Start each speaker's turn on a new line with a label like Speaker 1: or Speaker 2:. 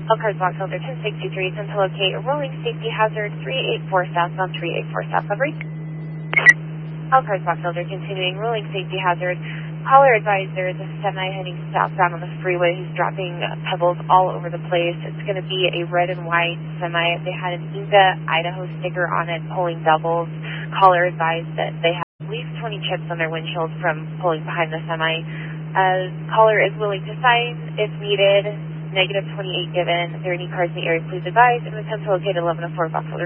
Speaker 1: Elkhart Box Filter 1063, attempt to locate a rolling safety hazard 384 southbound 384 south. Over. Elkhart Box Filter continuing rolling safety hazard. Caller advised there is a semi heading southbound on the freeway who's dropping pebbles all over the place. It's going to be a red and white semi. They had an Inga, Idaho sticker on it, pulling doubles. Caller advised that they have at least 20 chips on their windshield from pulling behind the semi. Caller is willing to sign if needed. -28 given. If there are any cars in the area, please advise. And attempt to locate 1104 Box Filter